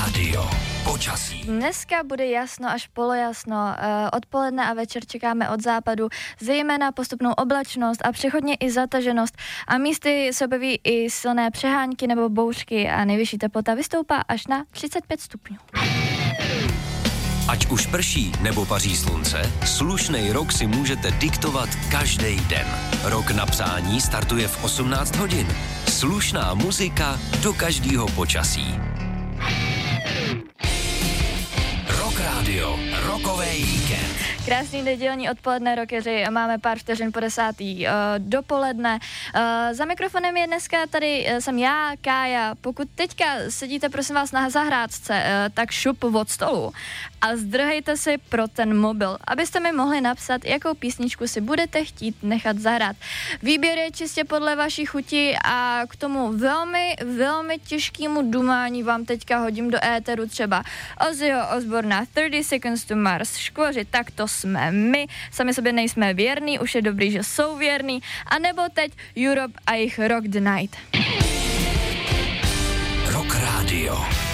Rádio. Počasí. Dneska bude jasno až polojasno. Odpoledne a večer čekáme od západu zejména postupnou oblačnost a přechodně i zataženost. A místy se objeví i silné přehánky nebo bouřky a nejvyšší teplota vystoupá až na 35 stupňů. Ať už prší nebo paří slunce, slušnej rok si můžete diktovat každý den. Rok na psání startuje v 18 hodin. Slušná muzika do každého počasí. Rock Radio, rokovej víkend. Krásný nedělní odpoledne, rockeři, máme pár vteřin po 10. dopoledne. Za mikrofonem je dneska tady jsem já, Kája. Pokud teďka sedíte, prosím vás, na zahrádce, tak šup od stolu a zdrhejte si pro ten mobil, abyste mi mohli napsat, jakou písničku si budete chtít nechat zahrát. Výběr je čistě podle vaší chuti a k tomu velmi těžkému dumání vám teďka hodím do éteru třeba Ozzyho Osborna, 30 Seconds to Mars, Škvoři, tak to jsme my, sami sobě nejsme věrný, už je dobrý, že jsou věrný, a nebo teď Europe a jejich Rock the Night. Rock Radio.